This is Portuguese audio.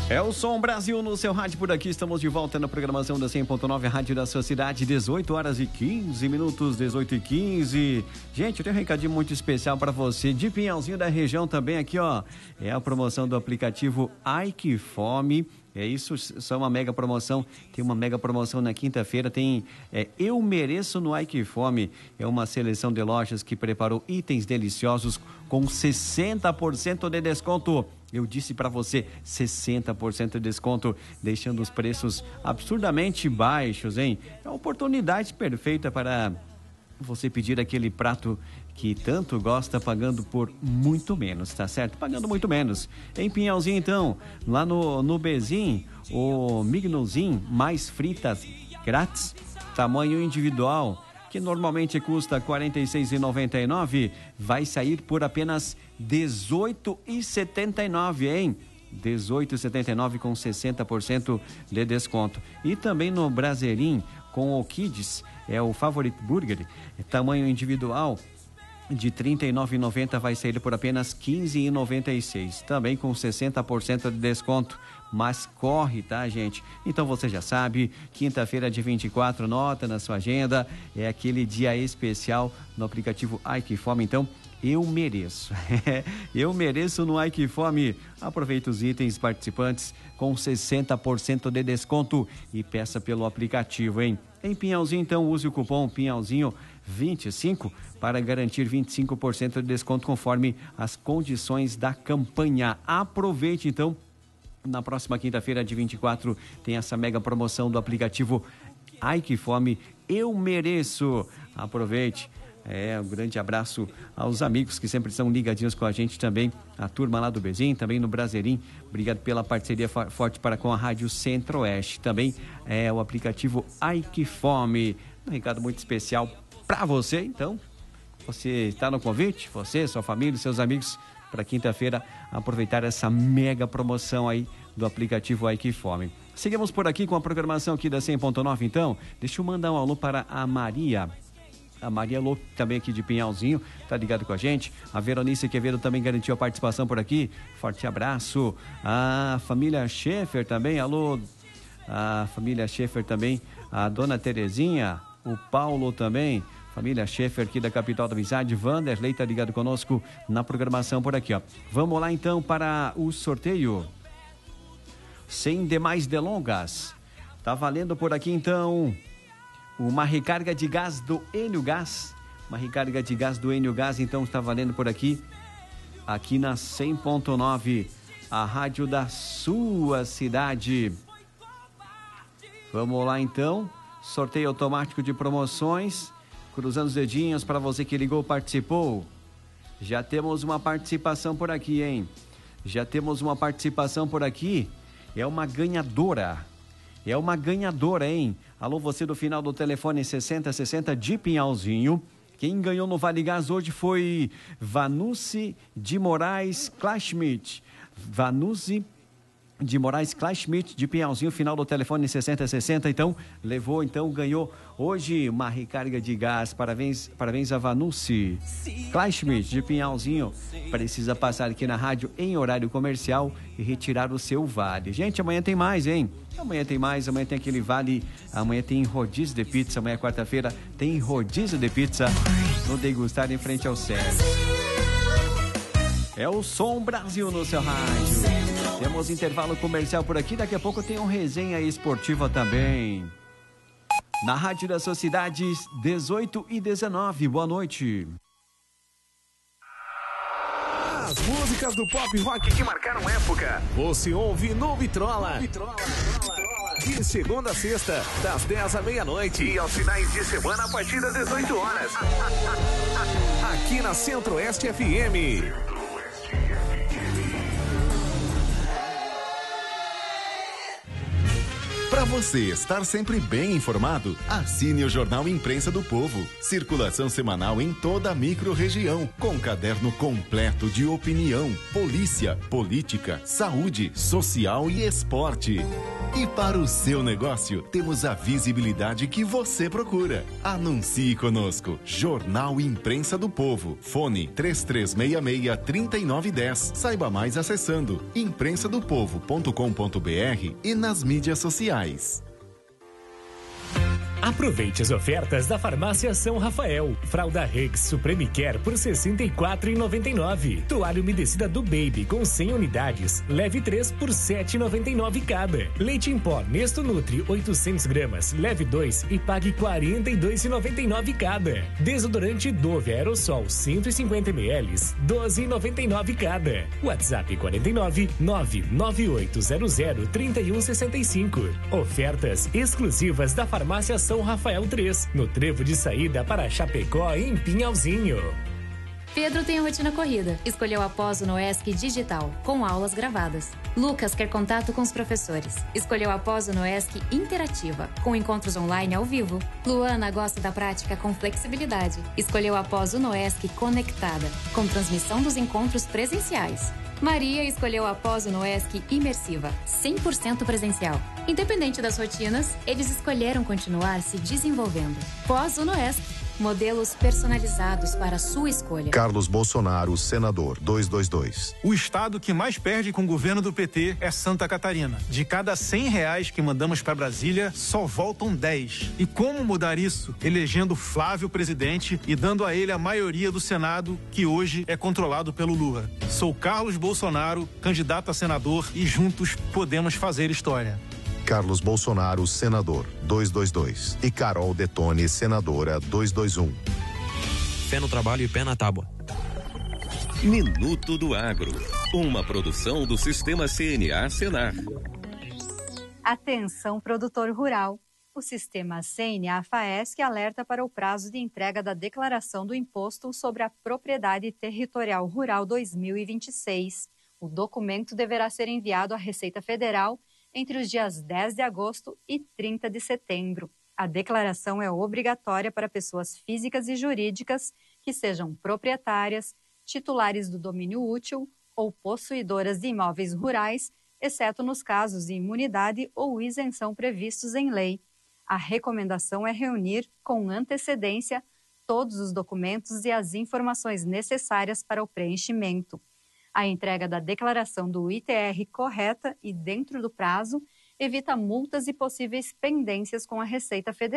É o Som Brasil no seu rádio por aqui. Estamos de volta na programação da 100.9, a rádio da sua cidade, 18 horas e 15 minutos, 18 e 15. Gente, eu tenho um recadinho muito especial para você de Pinhalzinho da região também aqui, ó. É a promoção do aplicativo Ai Que Fome. É isso, só uma mega promoção. Tem uma mega promoção na quinta-feira. Tem Eu Mereço no Ai Que Fome. É uma seleção de lojas que preparou itens deliciosos com 60% de desconto. Eu disse para você, 60% de desconto, deixando os preços absurdamente baixos, hein? É a oportunidade perfeita para você pedir aquele prato que tanto gosta, pagando por muito menos, tá certo? Pagando muito menos. Em Pinhalzinho, então, lá no Bezim, o Mignozin mais fritas grátis, tamanho individual, que normalmente custa R$ 46,99, vai sair por apenas R$ 18,79, hein? R$ 18,79 com 60% de desconto. E também no Braseirinho, com o Kids, é o Favorite Burger, tamanho individual, de R$ 39,90 vai sair por apenas R$ 15,96, também com 60% de desconto. Mas corre, tá, gente? Então você já sabe, quinta-feira de 24, nota na sua agenda, é aquele dia especial no aplicativo Ai Que Fome. Então, eu mereço. Eu mereço no Ai Que Fome. Aproveita os itens participantes com 60% de desconto e peça pelo aplicativo, hein? Em Pinhalzinho, então, use o cupom Pinhalzinho25 para garantir 25% de desconto conforme as condições da campanha. Aproveite, então. Na próxima quinta-feira, de 24, tem essa mega promoção do aplicativo Ai Que Fome, Eu Mereço. Aproveite. Um grande abraço aos amigos que sempre são ligadinhos com a gente também, a turma lá do Bezim, também no Braseirinho. Obrigado pela parceria forte para com a Rádio Centro-Oeste. Também o aplicativo Ai Que Fome. Um recado muito especial para você, então. Você está no convite? Você, sua família, seus amigos, para quinta-feira, aproveitar essa mega promoção aí do aplicativo Ai Que Fome. Seguimos por aqui com a programação aqui da 100.9, então. Deixa eu mandar um alô para a Maria. A Maria Lô, também aqui de Pinhalzinho, tá ligado com a gente. A Veronice Quevedo também garantiu a participação por aqui. Forte abraço. A família Schaefer também, alô. A família Schaefer também. A dona Terezinha, o Paulo também. Família Schaefer aqui da capital da amizade. Vanderlei tá ligado conosco na programação por aqui, ó. Vamos lá então para o sorteio. Sem demais delongas. Tá valendo por aqui então uma recarga de gás do Enio Gás. Uma recarga de gás do Enio Gás, então está valendo por aqui na 100.9, a rádio da sua cidade. Vamos lá então, sorteio automático de promoções, cruzando os dedinhos para você que ligou, participou. Já temos uma participação por aqui, hein? Já temos uma participação por aqui, é uma ganhadora, hein? Alô, você do final do telefone 6060 de Pinhalzinho. Quem ganhou no Vale Gás hoje foi Vanucci de Moraes Klashmit. Vanucci de Moraes Klashmit de Pinhalzinho, final do telefone 6060. Então, ganhou hoje uma recarga de gás. Parabéns a Vanucci Klashmit de Pinhalzinho. Precisa passar aqui na rádio em horário comercial e retirar o seu vale. Gente, amanhã tem mais, hein? Amanhã tem mais, amanhã tem aquele vale, amanhã tem rodízio de pizza, amanhã quarta-feira tem rodízio de pizza no Degustar em frente ao Sérgio. É o Som Brasil no seu rádio. Temos intervalo comercial por aqui, daqui a pouco tem uma resenha esportiva também. Na Rádio da Sociedade, 18 e 19, boa noite. As músicas do pop rock que marcaram época, você ouve no Vitrola. De segunda a sexta, das 10 à meia-noite. E aos finais de semana, a partir das 18 horas. Aqui na Centro-Oeste FM. Para você estar sempre bem informado, assine o Jornal Imprensa do Povo. Circulação semanal em toda a micro-região, com caderno completo de opinião, polícia, política, saúde, social e esporte. E para o seu negócio, temos a visibilidade que você procura. Anuncie conosco. Jornal Imprensa do Povo. Fone 3366-3910. Saiba mais acessando imprensadopovo.com.br e nas mídias sociais. Aproveite as ofertas da Farmácia São Rafael. Fralda Rex Supreme Care por R$ 64,99. Toalha umedecida do Baby com 100 unidades. Leve 3 por R$ 7,99 cada. Leite em pó Nesto Nutri 800 gramas. Leve 2 e pague R$ 42,99 cada. Desodorante Dove Aerosol 150 ml. R$ 12,99 cada. WhatsApp 49 99800 3165. Ofertas exclusivas da Farmácia São Rafael 3, no trevo de saída para Chapecó, em Pinhalzinho. Pedro tem a rotina corrida. Escolheu a pós no ESC Digital, com aulas gravadas. Lucas quer contato com os professores. Escolheu a pós no ESC Interativa, com encontros online ao vivo. Luana gosta da prática com flexibilidade. Escolheu a pós no ESC Conectada, com transmissão dos encontros presenciais. Maria escolheu a pós no ESC Imersiva, 100% presencial. Independente das rotinas, eles escolheram continuar se desenvolvendo. Pós no ESC, modelos personalizados para a sua escolha. Carlos Bolsonaro, senador, 222. O estado que mais perde com o governo do PT é Santa Catarina. De cada R$100 que mandamos para Brasília, só voltam 10. E como mudar isso? Elegendo Flávio presidente e dando a ele a maioria do Senado, que hoje é controlado pelo Lula. Sou Carlos Bolsonaro, candidato a senador, e juntos podemos fazer história. Carlos Bolsonaro, senador, 222. E Carol Detone, senadora, 221. Fé no trabalho e pé na tábua. Minuto do Agro, uma produção do Sistema CNA Senar. Atenção, produtor rural. O Sistema CNA-FAESC alerta para o prazo de entrega da declaração do Imposto sobre a Propriedade Territorial Rural 2026. O documento deverá ser enviado à Receita Federal entre os dias 10 de agosto e 30 de setembro. A declaração é obrigatória para pessoas físicas e jurídicas que sejam proprietárias, titulares do domínio útil ou possuidoras de imóveis rurais, exceto nos casos de imunidade ou isenção previstos em lei. A recomendação é reunir com antecedência todos os documentos e as informações necessárias para o preenchimento. A entrega da declaração do ITR correta e dentro do prazo evita multas e possíveis pendências com a Receita Federal.